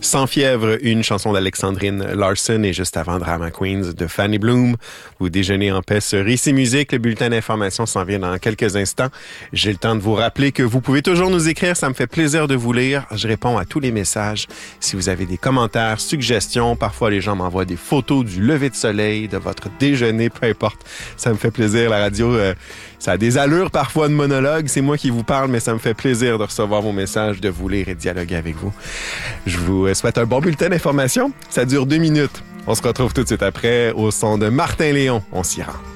Sans fièvre, une chanson d'Alexandrine Larson et juste avant Drama Queens de Fanny Bloom. Vous déjeunez en paix sur Ici Musique. Le bulletin d'information s'en vient dans quelques instants. J'ai le temps de vous rappeler que vous pouvez toujours nous écrire. Ça me fait plaisir de vous lire. Je réponds à tous les messages. Si vous avez des commentaires, suggestions, parfois les gens m'envoient des photos du lever de soleil, de votre déjeuner, peu importe. Ça me fait plaisir. La radio, ça a des allures parfois de monologue. C'est moi qui vous parle, mais ça me fait plaisir de recevoir vos messages, de vous lire et de dialoguer avec vous. Je vous souhaite un bon bulletin d'information. Ça dure 2 minutes. On se retrouve tout de suite après au son de Martin Léon. On s'y rend.